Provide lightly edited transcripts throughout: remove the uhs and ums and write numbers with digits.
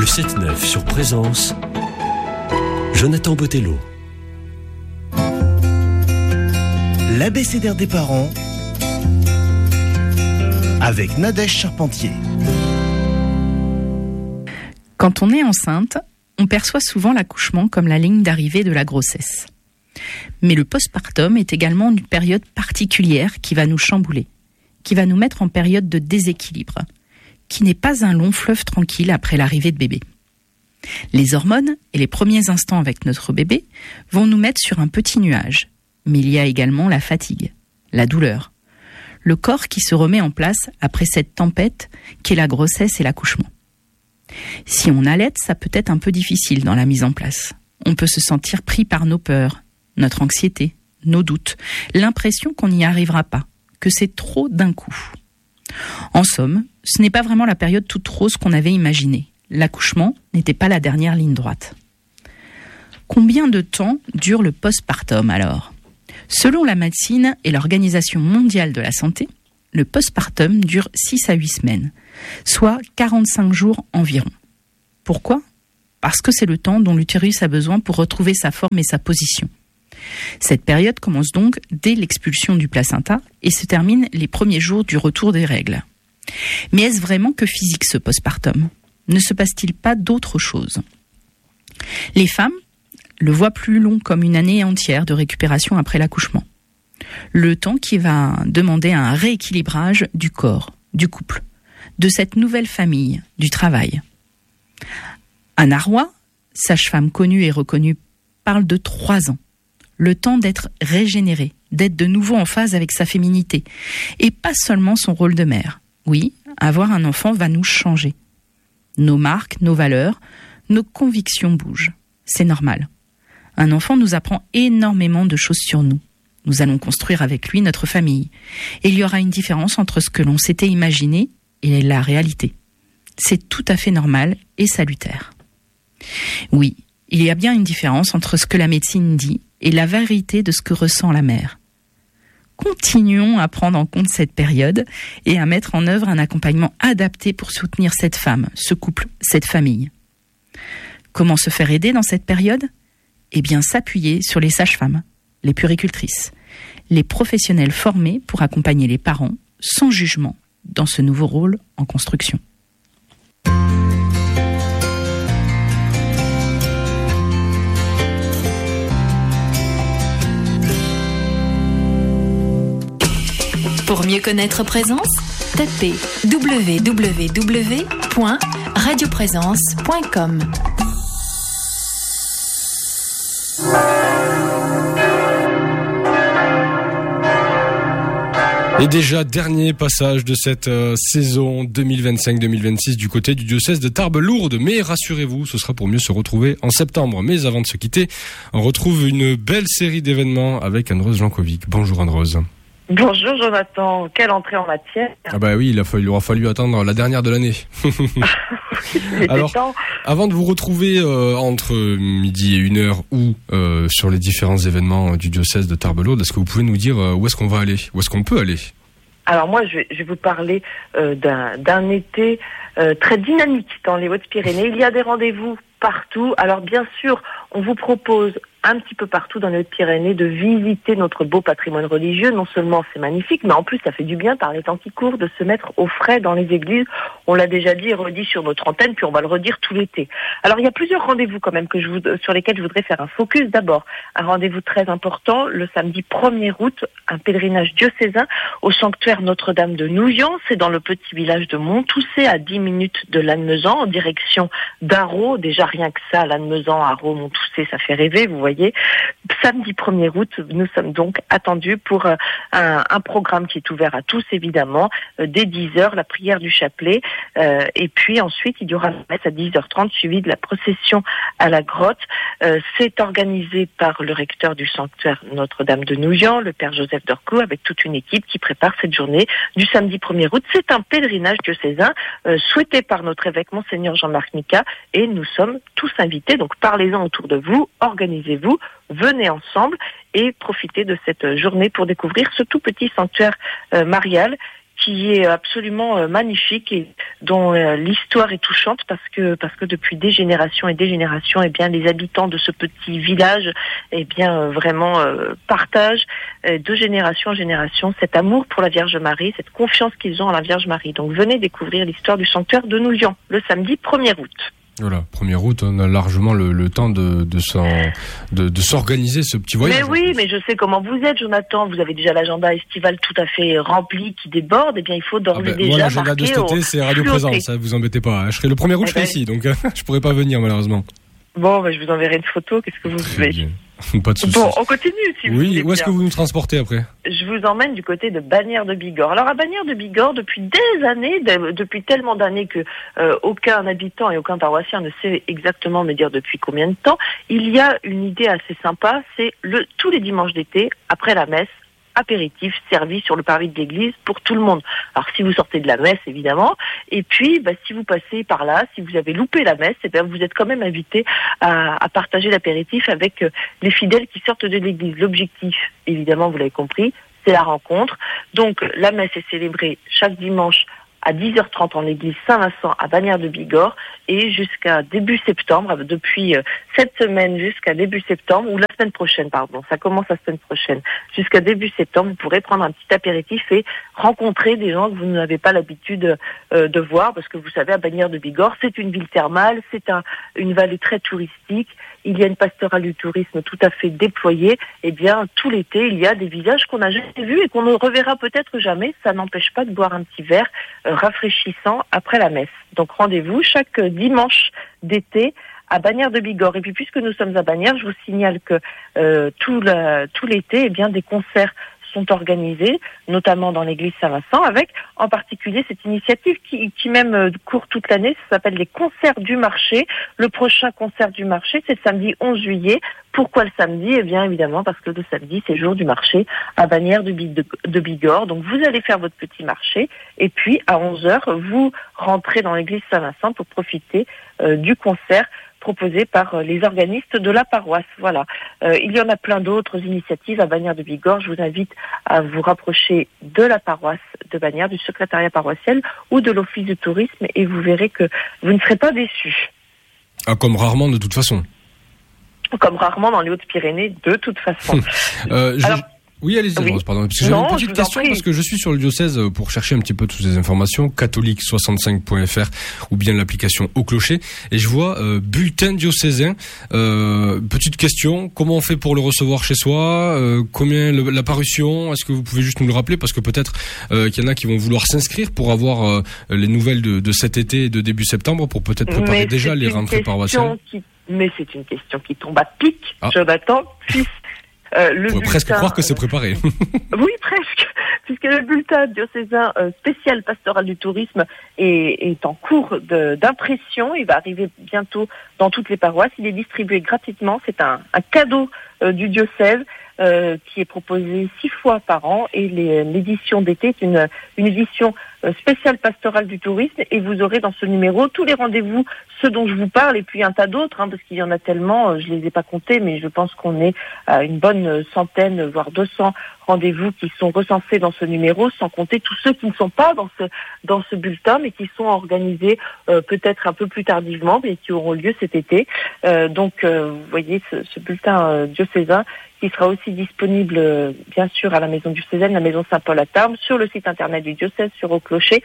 7-9 sur Présence, Jonathan Botello. L'abécédaire des parents avec Nadège Charpentier. Quand on est enceinte, on perçoit souvent l'accouchement comme la ligne d'arrivée de la grossesse. Mais le postpartum est également une période particulière qui va nous chambouler, qui va nous mettre en période de déséquilibre, qui n'est pas un long fleuve tranquille après l'arrivée de bébé. Les hormones et les premiers instants avec notre bébé vont nous mettre sur un petit nuage. Mais il y a également la fatigue, la douleur, le corps qui se remet en place après cette tempête qu'est la grossesse et l'accouchement. Si on allaite, ça peut être un peu difficile dans la mise en place. On peut se sentir pris par nos peurs, notre anxiété, nos doutes, l'impression qu'on n'y arrivera pas, que c'est trop d'un coup. En somme, ce n'est pas vraiment la période toute rose qu'on avait imaginée. L'accouchement n'était pas la dernière ligne droite. Combien de temps dure le postpartum alors ? Selon la médecine et l'Organisation mondiale de la santé, le postpartum dure 6 à 8 semaines, soit 45 jours environ. Pourquoi ? Parce que c'est le temps dont l'utérus a besoin pour retrouver sa forme et sa position. Cette période commence donc dès l'expulsion du placenta et se termine les premiers jours du retour des règles. Mais est-ce vraiment que physique ce postpartum ? Ne se passe-t-il pas d'autre chose ? Les femmes le voient plus long comme une année entière de récupération après l'accouchement. Le temps qui va demander un rééquilibrage du corps, du couple, de cette nouvelle famille, du travail. Anna Roy, sage-femme connue et reconnue, parle de 3 ans. Le temps d'être régénéré, d'être de nouveau en phase avec sa féminité. Et pas seulement son rôle de mère. Oui, avoir un enfant va nous changer. Nos marques, nos valeurs, nos convictions bougent. C'est normal. Un enfant nous apprend énormément de choses sur nous. Nous allons construire avec lui notre famille. Et il y aura une différence entre ce que l'on s'était imaginé et la réalité. C'est tout à fait normal et salutaire. Oui, il y a bien une différence entre ce que la médecine dit et la vérité de ce que ressent la mère. Continuons à prendre en compte cette période et à mettre en œuvre un accompagnement adapté pour soutenir cette femme, ce couple, cette famille. Comment se faire aider dans cette période ? Eh bien, s'appuyer sur les sages-femmes, les puéricultrices, les professionnels formés pour accompagner les parents sans jugement dans ce nouveau rôle en construction. Pour mieux connaître Présence, tapez www.radioprésence.com. Et déjà, dernier passage de cette saison 2025-2026 du côté du diocèse de Tarbes-Lourdes. Mais rassurez-vous, ce sera pour mieux se retrouver en septembre. Mais avant de se quitter, on retrouve une belle série d'événements avec Anne-Rose Jankovic. Bonjour Anne-Rose. Bonjour Jonathan, quelle entrée en matière. Ah bah oui, il aura fallu attendre la dernière de l'année. Alors, avant de vous retrouver entre midi et 1h ou sur les différents événements du diocèse de Tarbes-Lourdes, est-ce que vous pouvez nous dire où est-ce qu'on va aller, où est-ce qu'on peut aller ? Alors moi, je vais vous parler d'un été très dynamique dans les Hautes-Pyrénées. Il y a des rendez-vous partout. Alors bien sûr, on vous propose un petit peu partout dans les Hautes-Pyrénées de visiter notre beau patrimoine religieux. Non seulement c'est magnifique, mais en plus ça fait du bien par les temps qui courent de se mettre au frais dans les églises. On l'a déjà dit et redit sur notre antenne, puis on va le redire tout l'été. Alors il y a plusieurs rendez-vous quand même sur lesquels je voudrais faire un focus. D'abord, un rendez-vous très important, le samedi 1er août, un pèlerinage diocésain au sanctuaire Notre-Dame de Nouillan. C'est dans le petit village de Montoussé, à 10 minutes de Lannemezan, en direction d'Arros. Déjà rien que ça, Lannemezan, Arros, Montoussé, ça fait rêver, vous voyez. Samedi 1er août, nous sommes donc attendus pour un programme qui est ouvert à tous, évidemment, dès 10h, la prière du chapelet, et puis ensuite, il y aura la messe à 10h30, suivie de la procession à la grotte. C'est organisé par le recteur du sanctuaire Notre-Dame de Nouillan, le père Joseph Dorcou, avec toute une équipe qui prépare cette journée du samedi 1er août. C'est un pèlerinage diocésain souhaité par notre évêque, Monseigneur Jean-Marc Micas, et nous sommes tous invités, donc parlez-en autour de vous, organisez-vous, venez ensemble et profitez de cette journée pour découvrir ce tout petit sanctuaire marial qui est absolument magnifique et dont l'histoire est touchante parce que depuis des générations et des générations, eh bien les habitants de ce petit village, eh bien vraiment partagent de génération en génération cet amour pour la Vierge Marie, cette confiance qu'ils ont en la Vierge Marie. Donc venez découvrir l'histoire du sanctuaire de Nouvion le samedi 1er août. Voilà, 1er août, on a largement le temps de s'organiser ce petit voyage. Mais oui, mais je sais comment vous êtes, Jonathan. Vous avez déjà l'agenda estival tout à fait rempli, qui déborde. Eh bien, il faut d'ores et déjà. Moi, l'agenda de cet été, c'est Radio Présence. Ça, vous embêtez pas. Je serai le 1er août, je serai ici, donc je pourrai pas venir malheureusement. Bon, je vous enverrai une photo. Qu'est-ce que vous voulez? Pas de soucis. Bon, on continue si vous voulez. Oui, où est-ce que vous nous transportez après? Je vous emmène du côté de Bagnères de Bigorre. Alors à Bagnères de Bigorre, depuis des années, depuis tellement d'années que aucun habitant et aucun paroissien ne sait exactement me dire depuis combien de temps, il y a une idée assez sympa, c'est tous les dimanches d'été, après la messe, apéritif servi sur le parvis de l'église pour tout le monde. Alors si vous sortez de la messe évidemment, et puis si vous passez par là, si vous avez loupé la messe, eh bien vous êtes quand même invité à partager l'apéritif avec les fidèles qui sortent de l'église. L'objectif, évidemment, vous l'avez compris, c'est la rencontre. Donc la messe est célébrée chaque dimanche à 10h30 en l'église Saint-Vincent à Bagnères de Bigorre et jusqu'à début septembre, depuis cette semaine jusqu'à début septembre, ou la semaine prochaine, pardon, ça commence la semaine prochaine, jusqu'à début septembre, vous pourrez prendre un petit apéritif et rencontrer des gens que vous n'avez pas l'habitude de voir, parce que vous savez, à Bagnères de Bigorre, c'est une ville thermale, c'est une vallée très touristique, il y a une pastorale du tourisme tout à fait déployée, et bien tout l'été, il y a des visages qu'on n'a jamais vus et qu'on ne reverra peut-être jamais, ça n'empêche pas de boire un petit verre rafraîchissant après la messe. Donc rendez-vous chaque dimanche d'été à Bagnères de Bigorre. Et puis puisque nous sommes à Bagnères, je vous signale que tout l'été, eh bien des concerts sont organisés, notamment dans l'église Saint-Vincent, avec en particulier cette initiative qui même court toute l'année, ça s'appelle les concerts du marché. Le prochain concert du marché, c'est samedi 11 juillet. Pourquoi le samedi? Eh bien évidemment parce que le samedi, c'est jour du marché à Bagnères de Bigorre. Donc vous allez faire votre petit marché et puis à 11h, vous rentrez dans l'église Saint-Vincent pour profiter du concert proposé par les organistes de la paroisse. Voilà. Il y en a plein d'autres initiatives à Bagnères de Bigorre. Je vous invite à vous rapprocher de la paroisse de Bagnères, du secrétariat paroissial ou de l'office du tourisme et vous verrez que vous ne serez pas déçus. Ah, comme rarement de toute façon. Comme rarement dans les Hautes-Pyrénées, de toute façon. Oui, allez-y, oui. Rose, pardon. Parce que j'avais une petite question, parce que je suis sur le diocèse pour chercher un petit peu toutes ces informations, catholique65.fr ou bien l'application Au Clocher, et je vois bulletin diocésain. Petite question, comment on fait pour le recevoir chez soi? Combien la parution? Est-ce que vous pouvez juste nous le rappeler? Parce que peut-être qu'il y en a qui vont vouloir s'inscrire pour avoir les nouvelles de cet été et de début septembre, pour peut-être préparer déjà les rentrées paroissiales. Mais c'est une question qui tombe à pic, Jonathan, puisque on peut presque croire que c'est préparé. Oui, presque, puisque le bulletin diocésain spécial pastoral du tourisme est en cours d'impression. Il va arriver bientôt dans toutes les paroisses. Il est distribué gratuitement. C'est un cadeau du diocèse qui est proposé 6 fois par an. Et l'édition d'été est une édition spéciale pastorale du tourisme. Et vous aurez dans ce numéro tous les rendez-vous, ceux dont je vous parle, et puis un tas d'autres, parce qu'il y en a tellement, je les ai pas comptés, mais je pense qu'on est à une bonne centaine, voire 200 rendez-vous qui sont recensés dans ce numéro, sans compter tous ceux qui ne sont pas dans ce bulletin, mais qui sont organisés peut-être un peu plus tardivement, mais qui auront lieu cet été. Donc, vous voyez, ce bulletin diocésain qui sera aussi disponible, bien sûr, à la maison diocésaine, la maison Saint-Paul à Tarbes, sur le site internet du diocèse, sur Au Clocher.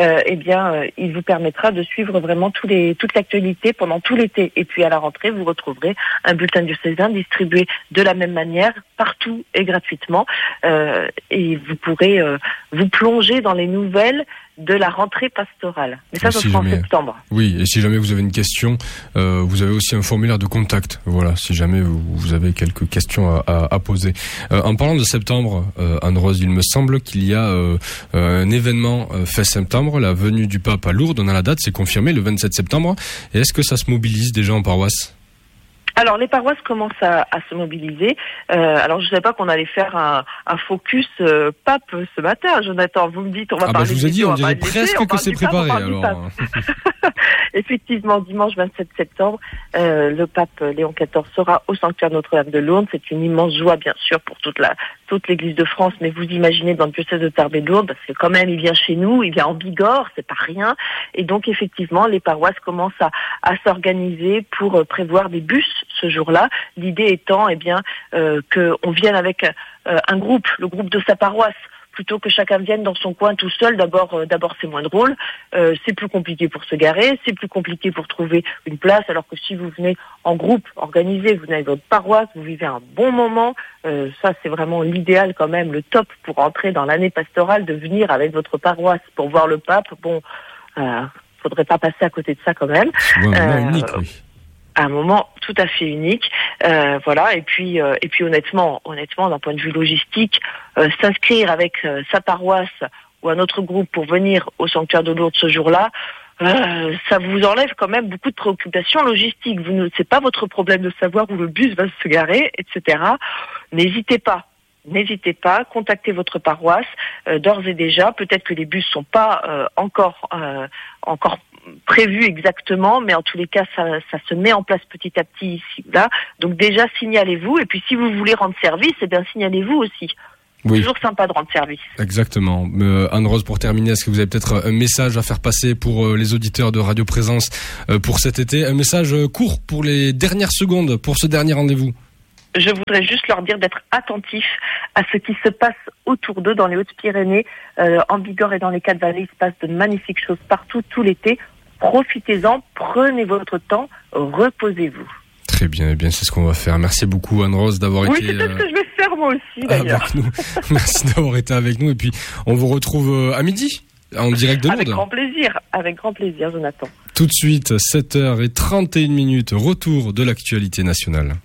Il vous permettra de suivre vraiment toute l'actualité pendant tout l'été. Et puis à la rentrée, vous retrouverez un bulletin diocésain distribué de la même manière, partout et gratuitement. Et vous pourrez vous plonger dans les nouvelles de la rentrée pastorale. Mais ça, ce sera en septembre. Oui, et si jamais vous avez une question, vous avez aussi un formulaire de contact. Voilà, si jamais vous avez quelques questions à poser. En parlant de septembre, Anne-Rose, il me semble qu'il y a un événement fait septembre, la venue du pape à Lourdes. On a la date, c'est confirmé, le 27 septembre. Et est-ce que ça se mobilise déjà en paroisse ? Alors les paroisses commencent à se mobiliser. Alors je ne savais pas qu'on allait faire un focus pape ce matin, Jonathan. Vous me dites on va parler. Je vous ai dit, on dirait presque que c'est préparé. Alors. Et effectivement, dimanche 27 septembre, le pape Léon XIV sera au sanctuaire Notre-Dame de Lourdes. C'est une immense joie, bien sûr, pour toute l'Église de France. Mais vous imaginez, dans le diocèse de Tarbes et de Lourdes, parce que quand même, il vient chez nous, il vient en Bigorre, c'est pas rien. Et donc, effectivement, les paroisses commencent à s'organiser pour prévoir des bus ce jour-là. L'idée étant, qu'on vienne avec un groupe, le groupe de sa paroisse, plutôt que chacun vienne dans son coin tout seul. D'abord c'est moins drôle, c'est plus compliqué pour se garer, c'est plus compliqué pour trouver une place, alors que si vous venez en groupe organisé, vous venez avec votre paroisse, vous vivez un bon moment, ça c'est vraiment l'idéal quand même, le top pour entrer dans l'année pastorale, de venir avec votre paroisse pour voir le pape. Bon, faudrait pas passer à côté de ça quand même. C'est un moment unique, oui. Un moment tout à fait unique, voilà. Et puis honnêtement, d'un point de vue logistique, s'inscrire avec sa paroisse ou un autre groupe pour venir au sanctuaire de Lourdes ce jour-là, ça vous enlève quand même beaucoup de préoccupations logistiques. C'est pas votre problème de savoir où le bus va se garer, etc. N'hésitez pas, contactez votre paroisse d'ores et déjà. Peut-être que les bus sont pas encore prévu exactement, mais en tous les cas, ça se met en place petit à petit ici, là. Donc déjà, signalez-vous. Et puis, si vous voulez rendre service, signalez-vous aussi. Oui. Toujours sympa de rendre service. Exactement. Anne-Rose, pour terminer, est-ce que vous avez peut-être un message à faire passer pour les auditeurs de Radio Présence pour cet été? Un message court pour les dernières secondes, pour ce dernier rendez-vous. Je voudrais juste leur dire d'être attentifs à ce qui se passe autour d'eux dans les Hautes-Pyrénées, en Bigorre et dans les Quatre-Vallées. Il se passe de magnifiques choses partout, tout l'été. Profitez-en, prenez votre temps, reposez-vous. Très bien, eh bien c'est ce qu'on va faire. Merci beaucoup Anne-Rose d'avoir été... Oui, c'est ce que je vais faire moi aussi d'ailleurs. Avec nous. Merci d'avoir été avec nous et puis on vous retrouve à midi en direct de Lourdes. Avec grand plaisir Jonathan. Tout de suite, 7h31, retour de l'actualité nationale.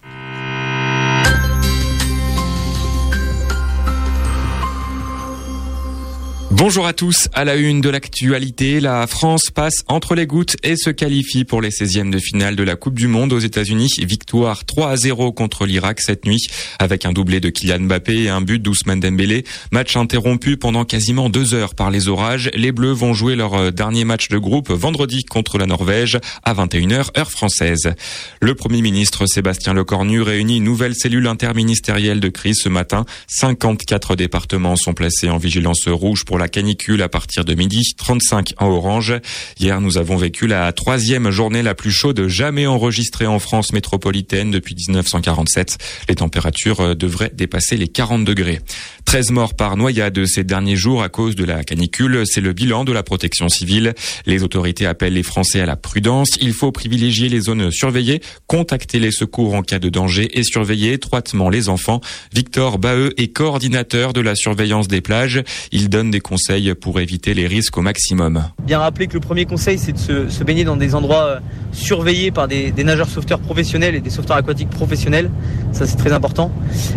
Bonjour à tous, à la une de l'actualité, la France passe entre les gouttes et se qualifie pour les 16e de finale de la Coupe du Monde aux États-Unis. Victoire 3-0 contre l'Irak cette nuit, avec un doublé de Kylian Mbappé et un but d'Ousmane Dembélé. Match interrompu pendant quasiment 2 heures par les orages. Les Bleus vont jouer leur dernier match de groupe vendredi contre la Norvège à 21h heure française. Le Premier ministre Sébastien Lecornu réunit une nouvelle cellule interministérielle de crise ce matin. 54 départements sont placés en vigilance rouge pour la canicule à partir de midi, 35 en orange. Hier, nous avons vécu la 3e journée la plus chaude jamais enregistrée en France métropolitaine depuis 1947. Les températures devraient dépasser les 40 degrés. 13 morts par noyade ces derniers jours à cause de la canicule. C'est le bilan de la protection civile. Les autorités appellent les Français à la prudence. Il faut privilégier les zones surveillées, contacter les secours en cas de danger et surveiller étroitement les enfants. Victor Baheux est coordinateur de la surveillance des plages. Il donne des conseils pour éviter les risques au maximum. Bien rappeler que le premier conseil, c'est de se baigner dans des endroits surveillés par des nageurs sauveteurs professionnels et des sauveteurs aquatiques professionnels. Ça, c'est très important.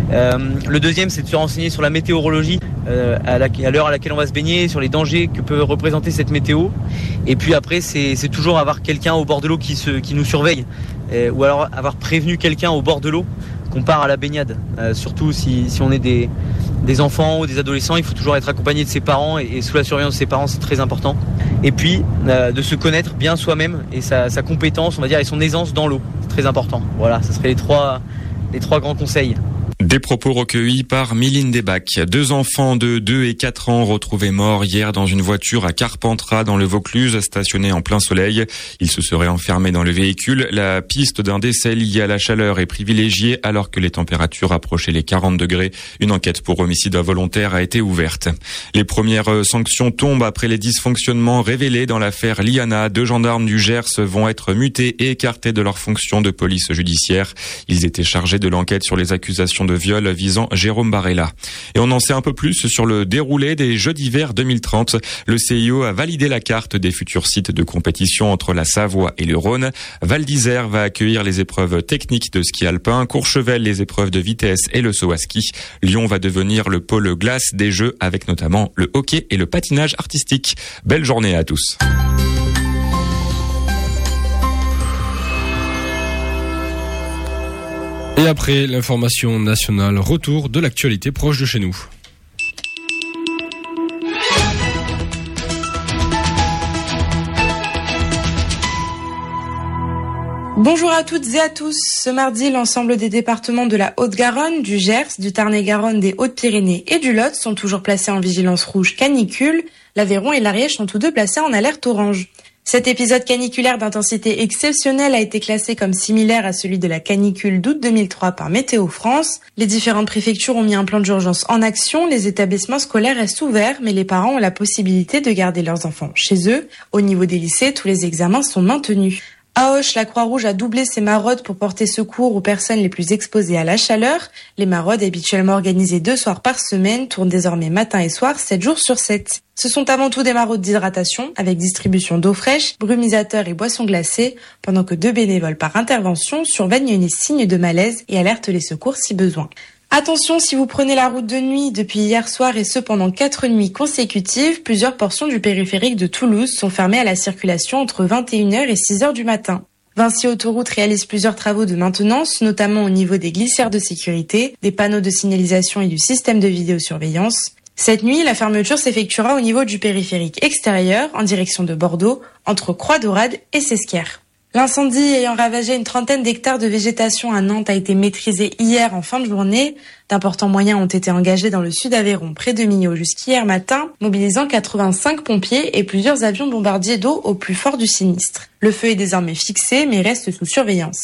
Le deuxième, c'est de se renseigner sur la météorologie, à l'heure à laquelle on va se baigner, sur les dangers que peut représenter cette météo. Et puis après, c'est toujours avoir quelqu'un au bord de l'eau qui nous surveille, ou alors avoir prévenu quelqu'un au bord de l'eau qu'on part à la baignade. Surtout si on est des enfants ou des adolescents, il faut toujours être accompagné de ses parents et sous la surveillance de ses parents, c'est très important. Et puis de se connaître bien soi-même et sa compétence, on va dire, et son aisance dans l'eau, c'est très important. Voilà, ce seraient les trois grands conseils. Des propos recueillis par Mylène Desbac. 2 enfants de 2 et 4 ans retrouvés morts hier dans une voiture à Carpentras dans le Vaucluse, stationnée en plein soleil. Ils se seraient enfermés dans le véhicule. La piste d'un décès lié à la chaleur est privilégiée alors que les températures approchaient les 40 degrés. Une enquête pour homicide involontaire a été ouverte. Les premières sanctions tombent après les dysfonctionnements révélés dans l'affaire Liana. 2 gendarmes du Gers vont être mutés et écartés de leurs fonctions de police judiciaire. Ils étaient chargés de l'enquête sur les accusations de viol visant Jérôme Barella. Et on en sait un peu plus sur le déroulé des Jeux d'hiver 2030. Le CIO a validé la carte des futurs sites de compétition entre la Savoie et le Rhône. Val d'Isère va accueillir les épreuves techniques de ski alpin, Courchevel les épreuves de vitesse et le saut à ski. Lyon va devenir le pôle glace des Jeux avec notamment le hockey et le patinage artistique. Belle journée à tous. Et après l'information nationale, retour de l'actualité proche de chez nous. Bonjour à toutes et à tous. Ce mardi, l'ensemble des départements de la Haute-Garonne, du Gers, du Tarn-et-Garonne, des Hautes-Pyrénées et du Lot sont toujours placés en vigilance rouge canicule. L'Aveyron et l'Ariège sont tous deux placés en alerte orange. Cet épisode caniculaire d'intensité exceptionnelle a été classé comme similaire à celui de la canicule d'août 2003 par Météo France. Les différentes préfectures ont mis un plan d'urgence en action. Les établissements scolaires restent ouverts, mais les parents ont la possibilité de garder leurs enfants chez eux. Au niveau des lycées, tous les examens sont maintenus. À Auch, la Croix-Rouge a doublé ses maraudes pour porter secours aux personnes les plus exposées à la chaleur. Les maraudes, habituellement organisées 2 soirs par semaine, tournent désormais matin et soir, 7 jours sur 7. Ce sont avant tout des maraudes d'hydratation, avec distribution d'eau fraîche, brumisateurs et boissons glacées, pendant que 2 bénévoles par intervention surveillent les signes de malaise et alertent les secours si besoin. Attention, si vous prenez la route de nuit depuis hier soir et ce pendant 4 nuits consécutives, plusieurs portions du périphérique de Toulouse sont fermées à la circulation entre 21h et 6h du matin. Vinci Autoroute réalise plusieurs travaux de maintenance, notamment au niveau des glissières de sécurité, des panneaux de signalisation et du système de vidéosurveillance. Cette nuit, la fermeture s'effectuera au niveau du périphérique extérieur, en direction de Bordeaux, entre Croix-Daurade et Sesquières. L'incendie ayant ravagé une 30aine d'hectares de végétation à Nantes a été maîtrisé hier en fin de journée. D'importants moyens ont été engagés dans le sud Aveyron, près de Millau, jusqu'hier matin, mobilisant 85 pompiers et plusieurs avions bombardiers d'eau au plus fort du sinistre. Le feu est désormais fixé, mais reste sous surveillance.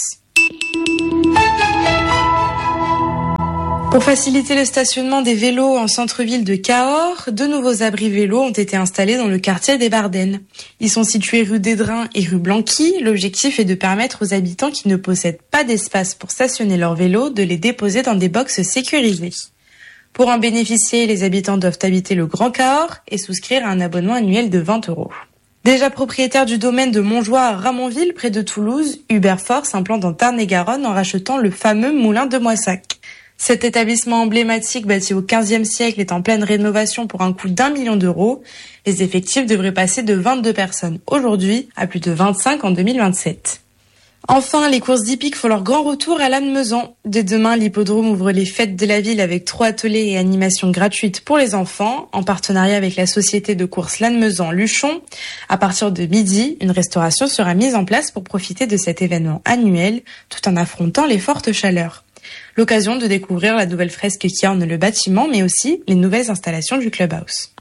Pour faciliter le stationnement des vélos en centre-ville de Cahors, 2 nouveaux abris vélos ont été installés dans le quartier des Bardennes. Ils sont situés rue d'Édrin et rue Blanqui. L'objectif est de permettre aux habitants qui ne possèdent pas d'espace pour stationner leurs vélos de les déposer dans des boxes sécurisées. Pour en bénéficier, les habitants doivent habiter le Grand Cahors et souscrire à un abonnement annuel de 20 €. Déjà propriétaire du domaine de Montjoie à Ramonville, près de Toulouse, Uberforce s'implante dans Tarn-et-Garonne en rachetant le fameux moulin de Moissac. Cet établissement emblématique bâti au XVe siècle est en pleine rénovation pour un coût d'1 million d'euros. Les effectifs devraient passer de 22 personnes aujourd'hui à plus de 25 en 2027. Enfin, les courses d'hippiques font leur grand retour à Lannemezan. Dès demain, l'hippodrome ouvre les fêtes de la ville avec 3 ateliers et animations gratuites pour les enfants, en partenariat avec la société de courses Lannemezan-Luchon. À partir de midi, une restauration sera mise en place pour profiter de cet événement annuel, tout en affrontant les fortes chaleurs. L'occasion de découvrir la nouvelle fresque qui orne le bâtiment, mais aussi les nouvelles installations du clubhouse.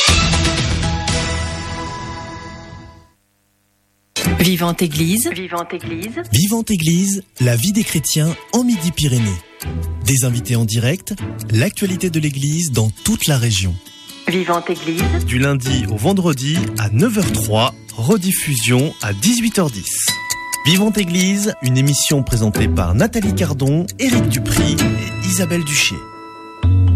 Vivante Église. Vivante Église, la vie des chrétiens en Midi-Pyrénées. Des invités en direct, l'actualité de l'Église dans toute la région. Vivante Église. Du lundi au vendredi à 9h03, rediffusion à 18h10. Vivante Église, une émission présentée par Nathalie Cardon, Éric Dupry et Isabelle Duchier.